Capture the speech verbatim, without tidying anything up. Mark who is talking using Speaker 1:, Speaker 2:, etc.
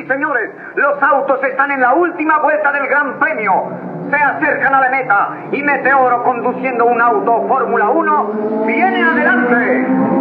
Speaker 1: señores, los autos están en la última vuelta del Gran Premio. Se acercan a la meta y Meteoro, conduciendo un auto Fórmula uno, viene adelante.